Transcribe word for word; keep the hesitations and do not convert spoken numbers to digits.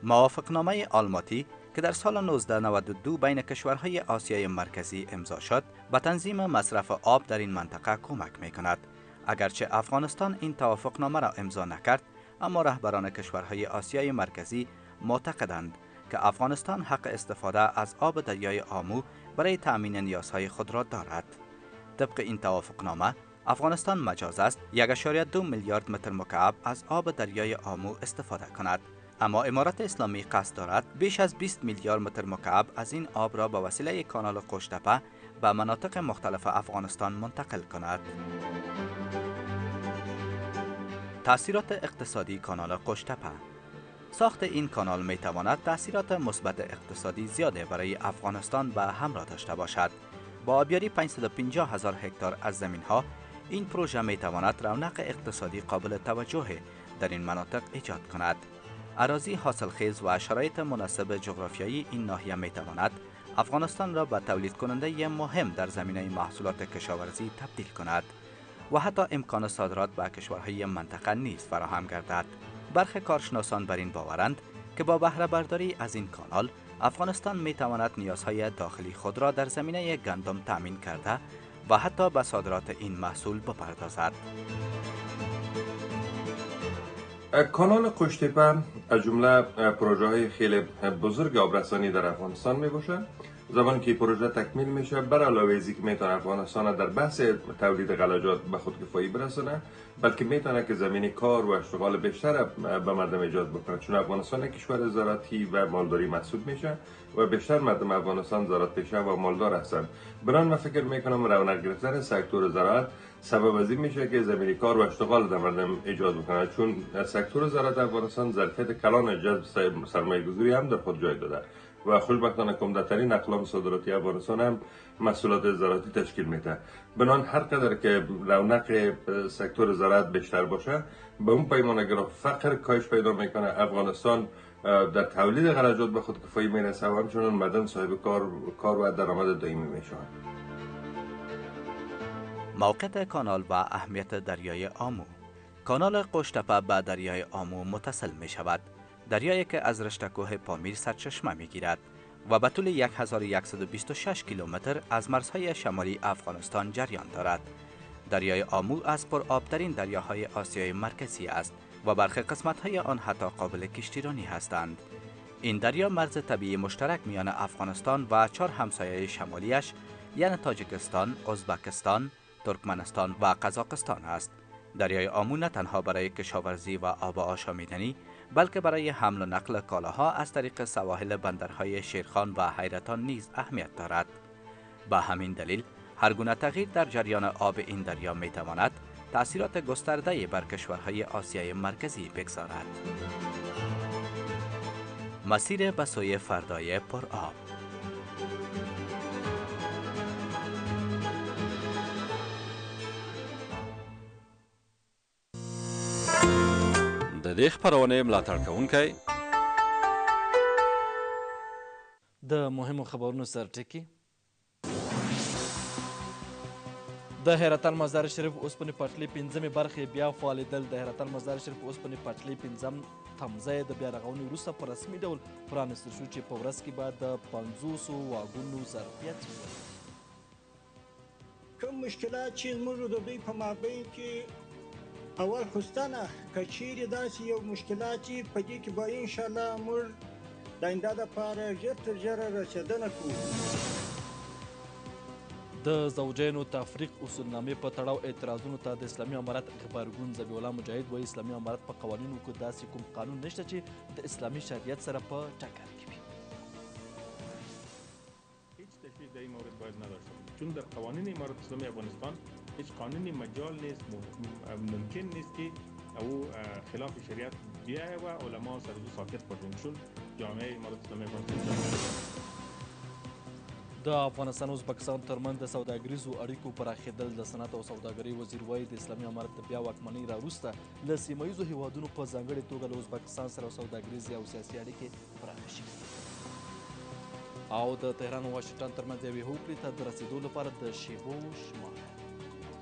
موافقنامه آلماتی که در سال نوزده نود و دو بین کشورهای آسیای مرکزی امضا شد، به تنظیم مصرف آب در این منطقه کمک می کند. اگرچه افغانستان این توافقنامه را امضا نکرد، اما رهبران کشورهای آسیای مرکزی معتقدند که افغانستان حق استفاده از آب دریای آمو برای تأمین نیازهای خود را دارد. طبق این توافقنامه، افغانستان مجاز است یک و دو میلیارد متر مکعب از آب دریای آمو استفاده کند. اما امارت اسلامی قصد دارد بیش از بیست میلیارد متر مکعب از این آب را به وسیله کانال قوشتپه به مناطق مختلف افغانستان منتقل کند. تأثیرات اقتصادی کانال قوشتپه. ساخت این کانال می تواند تأثیرات مثبت اقتصادی زیاده برای افغانستان به همراه داشته باشد. با آبیاری پانصد و پنجاه هزار هکتار از زمین ها، این پروژه می تواند رونق اقتصادی قابل توجه در این مناطق ایجاد کند. اراضی حاصلخیز و شرایط مناسب جغرافیایی این ناحیه می تواند افغانستان را به تولید کننده مهم در زمینه محصولات کشاورزی تبدیل کند و حتی امکان صادرات به کشورهای منطقه نیز فراهم گردد. برخی کارشناسان بر این باورند که با بهره برداری از این کانال، افغانستان می تواند نیازهای داخلی خود را در زمینه گندم تأمین کرده و حتی به صادرات این محصول بپردازد. کانال قوشتپه از جمله پروژه های خیلی بزرگ آبرسانی در افغانستان می باشد. زمانی که پروژه تکمیل میشه، بر علاوه از اینکه میتونه افغانستان در بحث تولید غلجات به خودکفایی برسونه، بلکه میتونه که زمین کار و اشتغال بیشتر به مردم ایجاد بکنه، چون افغانستان کشور زراعتی و مالداری محسوب میشه و بیشتر مردم افغانستان زراعت پیشه و مالدار هستند. بنابراین من فکر میکنم رونق گرفتن سکتور زراعت سبب از این میشه که زمین کار و اشتغال در مردم ایجاد بکنه، چون سکتور زراعت افغانستان ظرفیت کلان جذب سرمایه گذاری هم در خود جای داده و خوشبختانه عمده‌ترین اقلام صادراتی افغانستان هم محصولات زراعتی تشکیل میده. بنابراین هر قدر که رونق سکتور زراعت بیشتر باشه، به اون پیمانه که فقر کاهش پیدا میکنه، افغانستان در تولید غلجات به خودکفایی میرسه و همچنان مردم صاحب کار کار و درآمد دائمی میشن. موقعیت کانال و اهمیت دریای آمو. کانال قوشتپه به دریای آمو متصل می شود. دریایی که از رشته کوه پامیر سرچشمه می گیرد و به طول هزار و صد و بیست و شش کیلومتر از مرزهای شمالی افغانستان جریان دارد. دریای آمو از پرآبترین دریاهای آسیای مرکزی است و برخی قسمت‌های آن حتی قابل کشتیرانی هستند. این دریا مرز طبیعی مشترک میان افغانستان و چهار همسایه شمالیش یعنی تاجیکستان، ازبکستان، ترکمنستان و قزاقستان است. دریای آمو نه تنها برای کشاورزی و آب آشامیدنی، بلکه برای حمل و نقل کالاها از طریق سواحل بندرهای شیرخان و حیرتان نیز اهمیت دارد. به همین دلیل هر گونه تغییر در جریان آب این دریا می تواند تأثیرات گسترده بر کشورهای آسیای مرکزی بگذارد. مسیر به سوی فردای پرآب. د دې خپرونې ملاتړ کوونکی د مهمو خبرونو سرټکي. د حیرتان مزار شریف اوسپنې پټلۍ پنځمې برخې بیا فعالېدل. د حیرتان مزار شریف اوسپنې پټلۍ پنځم تمځای د بیا رغونې وروسته په رسمي ډول پرانستل شو چې په ورځ کې به د پنځوسو واګونو ظرفیت ولري. کوم مشکلات چې زموږ د دوی په مابین کې اول خستانه که چیرې داسې یو مشکلات چې په دې کې به انشاءالله موږ د آینده دپاره ژر تر ژره رسېدنه کوو. د زوجینو تفریق اصولنامې په تړاو اعتراضونو ته د اسلامي امارت غبرګون. ذبیح الله مجاهد وایي اسلامي امارت په قوانینو کې داسې کوم قانون نشته چې د اسلامي شریعت سره په ټکر کې وي. هیچ تشویش در این مورد باید نداشته باشیم، چون در قوانین امارت اسلامی افغانستان هیچ قانونی مجال نیست، ممکن نیست که او خلاف شریعت بیایه و علما سر او ساکت باشند، چون جامعه امارت اسلامی افغانستان د افغانستان او ازبکستان ترمنځ د سوداګریزو اړیکو پراخېدل. د صنعت او سوداګرۍ وزیر وایي د اسلامي امارت د بیا واکمنۍ راوروسته له سیمه ییزو هیوادونو په ځانګړې توګه له ازبکستان سره سوداګریزې او سیاسي اړیکې پراخې شوي او د تهران او واشنګټن ترمنځ یوې هوکړې ته د رسېدو لپاره د شیبو شمار